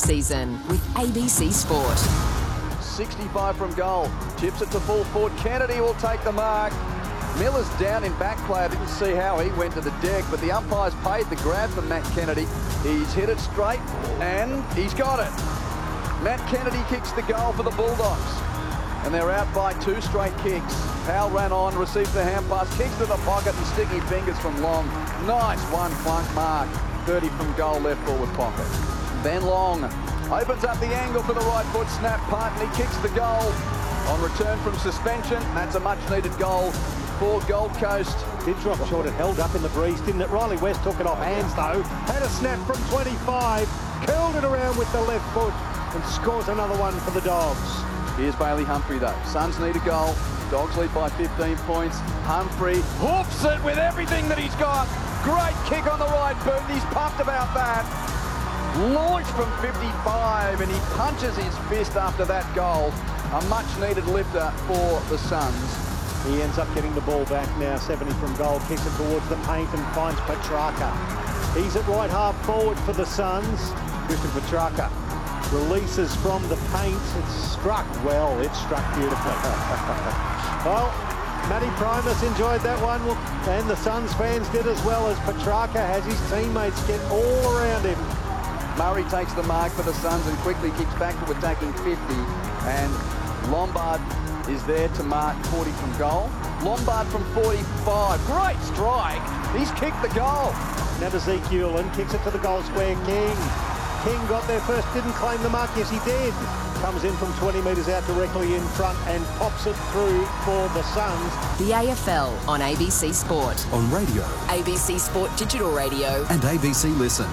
season with ABC Sport. 65 from goal. Chips it to full forward. Kennedy will take the mark. Miller's down in back play. I didn't see how he went to the deck, but the umpires paid the grab from Matt Kennedy. He's hit it straight, and he's got it. Matt Kennedy kicks the goal for the Bulldogs, and they're out by 2 straight kicks. Powell ran on, receives the hand pass, kicks to the pocket, and sticky fingers from Long. Nice one-plunk mark. 30 from goal, left forward pocket. Ben Long opens up the angle for the right foot, snap punt, and he kicks the goal on return from suspension. That's a much-needed goal for Gold Coast. Did drop short, it held up in the breeze, didn't it? Riley West took it off hands though, had a snap from 25, curled it around with the left foot and scores another one for the Dogs. Here's Bailey Humphrey though. Suns need a goal. Dogs lead by 15 points. Humphrey hoofs it with everything that he's got. Great kick on the right boot. He's pumped about that. Launched from 55 and he punches his fist after that goal. A much-needed lifter for the Suns. He ends up getting the ball back now, 70 from goal, kicks it towards the paint and finds Petrarca. He's at right half forward for the Suns. Christian Petrarca releases from the paint. It's struck well, it struck beautifully. Well, Matty Primus enjoyed that one, and the Suns fans did as well, as Petrarca has his teammates get all around him. Murray takes the mark for the Suns and quickly kicks back to attacking 50, and Lombard is there to mark 40 from goal. Lombard from 45, great strike. He's kicked the goal. Now Ezekiel and kicks it to the goal square. King got there first, didn't claim the mark. Yes, he did. Comes in from 20 metres out directly in front and pops it through for the Suns. The AFL on ABC Sport. On radio, ABC Sport Digital Radio. and ABC Listen.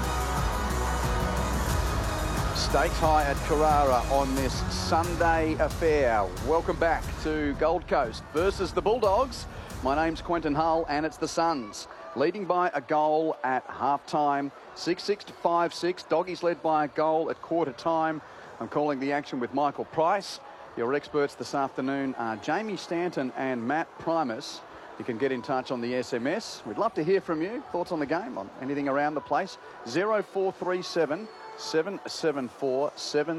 Stakes high at Carrara on this Sunday affair. Welcome back to Gold Coast versus the Bulldogs. My name's Quentin Hull and it's the Suns leading by a goal at half-time. 6-6 to 5-6. Doggies led by a goal at quarter time. I'm calling the action with Michael Price. Your experts this afternoon are Jamie Stanton and Matt Primus. You can get in touch on the SMS. We'd love to hear from you. Thoughts on the game, on anything around the place. 0437 774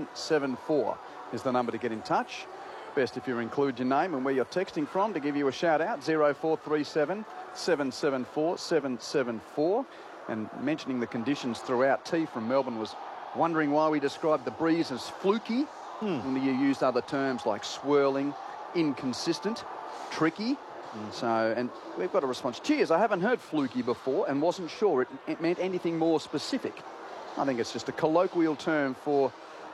774 is the number to get in touch. Best if you include your name and where you're texting from to give you a shout out. 0437 774 774. And mentioning the conditions throughout, T from Melbourne was wondering why we described the breeze as fluky. And you used other terms like swirling, inconsistent, tricky. And we've got a response. Cheers, I haven't heard fluky before and wasn't sure it meant anything more specific. I think it's just a colloquial term for,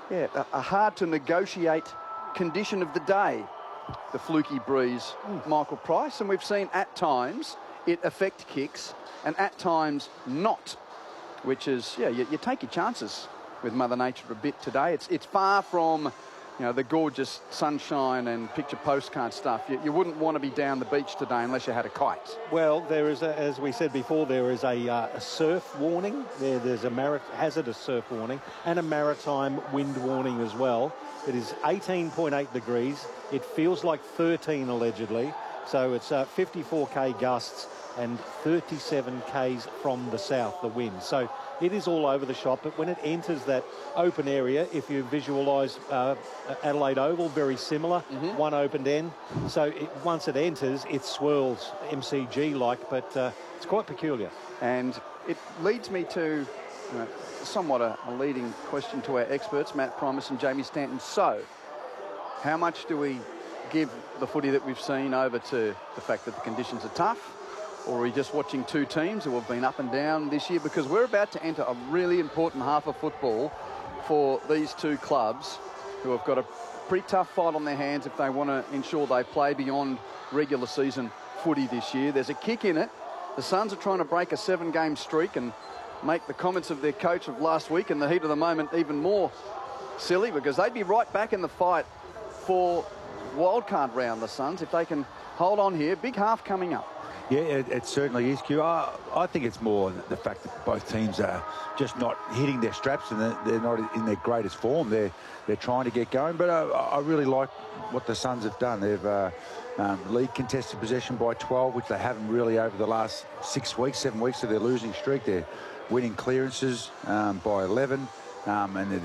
a hard to negotiate condition of the day, the fluky breeze, Michael Price. And we've seen at times it affect kicks and at times not, which is, you take your chances with Mother Nature a bit today. It's far from, the gorgeous sunshine and picture postcard stuff. You wouldn't want to be down the beach today unless you had a kite. Well, there is, as we said before, there is a surf warning. There's a hazardous surf warning and a maritime wind warning as well. It is 18.8 degrees. It feels like 13 allegedly. So it's 54k gusts and 37 k's from the south, the wind. So it is all over the shop, but when it enters that open area, if you visualise Adelaide Oval, very similar, one opened end. So once it enters, it swirls MCG-like, but it's quite peculiar. And it leads me to somewhat a leading question to our experts, Matt Primus and Jamie Stanton. So, how much do we give the footy that we've seen over to the fact that the conditions are tough? Or are we just watching two teams who have been up and down this year? Because we're about to enter a really important half of football for these two clubs who have got a pretty tough fight on their hands if they want to ensure they play beyond regular season footy this year. There's a kick in it. The Suns are trying to break a 7-game streak and make the comments of their coach of last week in the heat of the moment even more silly, because they'd be right back in the fight for wildcard round, the Suns, if they can hold on here. Big half coming up. Yeah, it certainly is, Q. I think it's more the fact that both teams are just not hitting their straps and they're not in their greatest form. They're trying to get going, but I really like what the Suns have done. They've lead contested possession by 12, which they haven't really over the last 7 weeks of their losing streak. They're winning clearances by 11, and they're